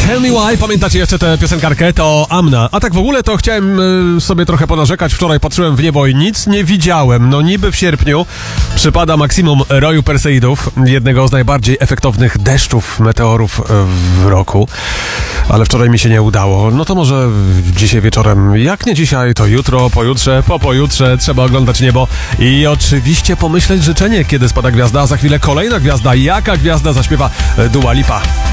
Tell Me Why, pamiętacie jeszcze tę piosenkarkę? To Amna. A tak w ogóle to chciałem sobie trochę ponarzekać. Wczoraj patrzyłem w niebo i nic nie widziałem. No niby w sierpniu przypada maksimum roju Perseidów, jednego z najbardziej efektownych deszczów meteorów w roku. Ale wczoraj mi się nie udało. No to może dzisiaj wieczorem, jak nie dzisiaj, to jutro, pojutrze, po pojutrze trzeba oglądać niebo i oczywiście pomyśleć życzenie, kiedy spada gwiazda, a za chwilę kolejna gwiazda. Jaka gwiazda zaśpiewa? Dua Lipa.